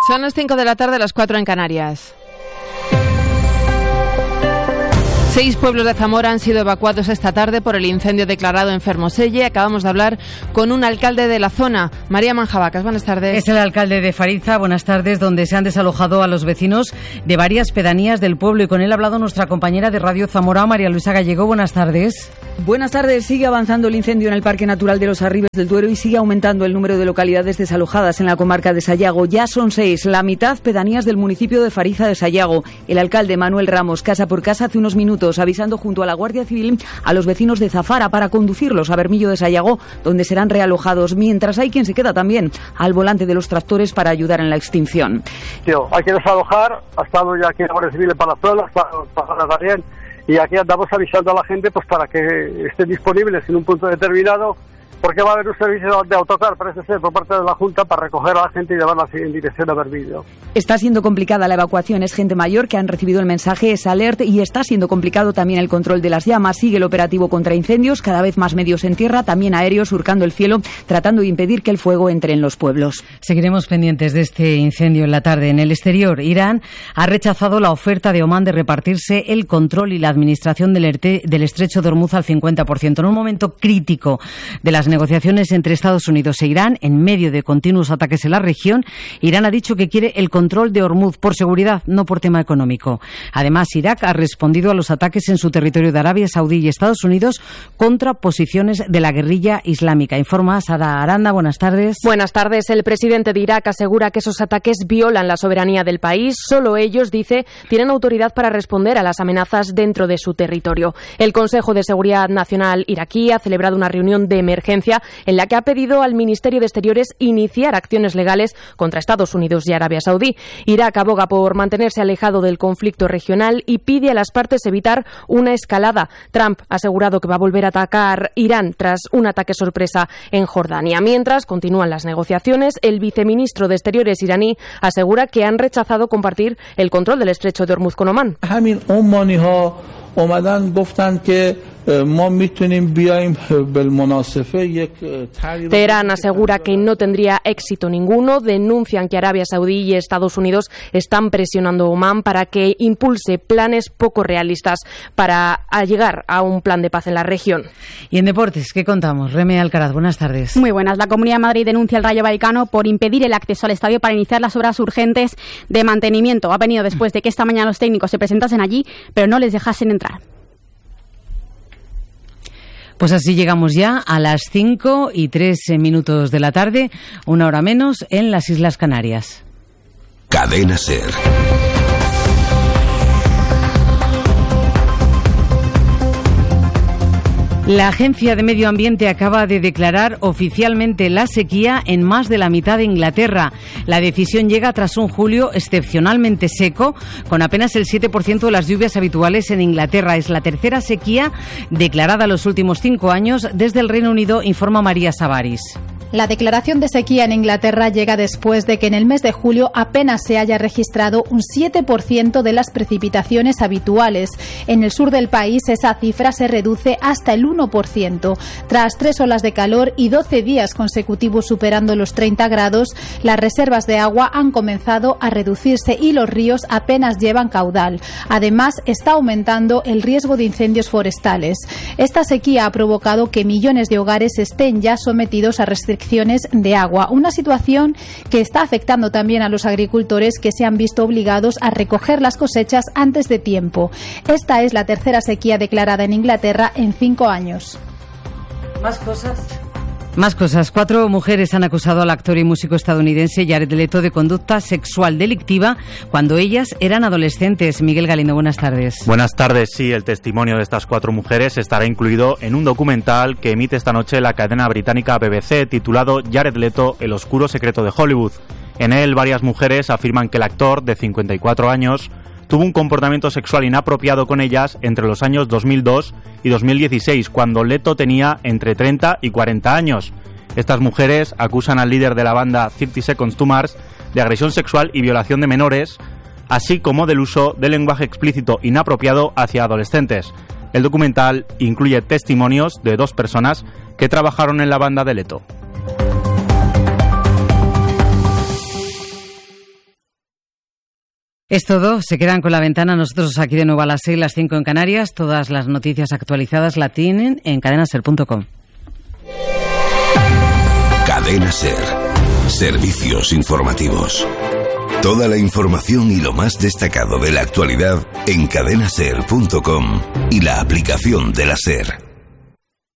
Son las 5 de la tarde, las 4 en Canarias. 6 pueblos de Zamora han sido evacuados esta tarde por el incendio declarado en Fermoselle. Acabamos de hablar con un alcalde de la zona, María Manjabacas. Buenas tardes. Es el alcalde de Fariza. Buenas tardes, donde se han desalojado a los vecinos de varias pedanías del pueblo. Y con él ha hablado nuestra compañera de Radio Zamora, María Luisa Gallego. Buenas tardes. Buenas tardes. Sigue avanzando el incendio en el Parque Natural de los Arribes del Duero y sigue aumentando el número de localidades desalojadas en la comarca de Sayago. Ya son 6, la mitad pedanías del municipio de Fariza de Sayago. El alcalde Manuel Ramos, casa por casa, hace unos minutos, avisando junto a la Guardia Civil a los vecinos de Zafara para conducirlos a Bermillo de Sayago, donde serán realojados, mientras hay quien se queda también al volante de los tractores para ayudar en la extinción. Hay que desalojar, ha estado ya aquí la Guardia Civil en Palazuelos, para también, y aquí andamos avisando a la gente pues para que estén disponibles en un punto determinado, porque va a haber un servicio de autocar, parece ser, por parte de la Junta para recoger a la gente y llevarla en dirección a Bermillo. Está siendo complicada la evacuación, es gente mayor que han recibido el mensaje, es alert, y está siendo complicado también el control de las llamas. Sigue el operativo contra incendios, cada vez más medios en tierra, también aéreos surcando el cielo, tratando de impedir que el fuego entre en los pueblos. Seguiremos pendientes de este incendio en la tarde. En el exterior, Irán ha rechazado la oferta de Omán de repartirse el control y la administración del estrecho de Hormuz al 50%. En un momento crítico de las negociaciones entre Estados Unidos e Irán, en medio de continuos ataques en la región, Irán ha dicho que quiere el control de Hormuz por seguridad, no por tema económico. Además, Irak ha respondido a los ataques en su territorio de Arabia Saudí y Estados Unidos contra posiciones de la guerrilla islámica. Informa Sara Aranda. Buenas tardes. Buenas tardes. El presidente de Irak asegura que esos ataques violan la soberanía del país. Solo ellos, dice, tienen autoridad para responder a las amenazas dentro de su territorio. El Consejo de Seguridad Nacional iraquí ha celebrado una reunión de emergencia en la que ha pedido al Ministerio de Exteriores iniciar acciones legales contra Estados Unidos y Arabia Saudí. Irak aboga por mantenerse alejado del conflicto regional y pide a las partes evitar una escalada. Trump ha asegurado que va a volver a atacar Irán tras un ataque sorpresa en Jordania. Mientras continúan las negociaciones, el viceministro de Exteriores iraní asegura que han rechazado compartir el control del estrecho de Hormuz con Omán. Teherán asegura que no tendría éxito ninguno. Denuncian que Arabia Saudí y Estados Unidos están presionando a Omán para que impulse planes poco realistas para llegar a un plan de paz en la región. Y en deportes, ¿qué contamos? Reme Alcaraz, buenas tardes. Muy buenas. La Comunidad de Madrid denuncia al Rayo Vallecano por impedir el acceso al estadio para iniciar las obras urgentes de mantenimiento. Ha venido después de que esta mañana los técnicos se presentasen allí, pero no les dejasen entrar. Pues así llegamos ya a las 5:03 de la tarde, una hora menos, en las Islas Canarias. Cadena SER. La Agencia de Medio Ambiente acaba de declarar oficialmente la sequía en más de la mitad de Inglaterra. La decisión llega tras un julio excepcionalmente seco, con apenas el 7% de las lluvias habituales en Inglaterra. Es la tercera sequía declarada en los últimos 5 años. Desde el Reino Unido, informa María Savaris. La declaración de sequía en Inglaterra llega después de que en el mes de julio apenas se haya registrado un 7% de las precipitaciones habituales. En el sur del país esa cifra se reduce hasta el 1%. Tras 3 olas de calor y 12 días consecutivos superando los 30 grados, las reservas de agua han comenzado a reducirse y los ríos apenas llevan caudal. Además, está aumentando el riesgo de incendios forestales. Esta sequía ha provocado que millones de hogares estén ya sometidos a restricciones de agua, una situación que está afectando también a los agricultores que se han visto obligados a recoger las cosechas antes de tiempo. Esta es la tercera sequía declarada en Inglaterra en 5 años. Más cosas. 4 mujeres han acusado al actor y músico estadounidense Jared Leto de conducta sexual delictiva cuando ellas eran adolescentes. Miguel Galindo, buenas tardes. Buenas tardes. Sí, el testimonio de estas 4 mujeres estará incluido en un documental que emite esta noche la cadena británica BBC titulado Jared Leto, el oscuro secreto de Hollywood. En él, varias mujeres afirman que el actor, de 54 años, tuvo un comportamiento sexual inapropiado con ellas entre los años 2002 y 2016, cuando Leto tenía entre 30 y 40 años. Estas mujeres acusan al líder de la banda 30 Seconds to Mars de agresión sexual y violación de menores, así como del uso de lenguaje explícito inapropiado hacia adolescentes. El documental incluye testimonios de 2 personas que trabajaron en la banda de Leto. Es todo, se quedan con La Ventana. Nosotros aquí de nuevo a las 6, las 5 en Canarias. Todas las noticias actualizadas la tienen en cadenaser.com. Cadena Ser. Servicios informativos. Toda la información y lo más destacado de la actualidad en cadenaser.com y la aplicación de la SER.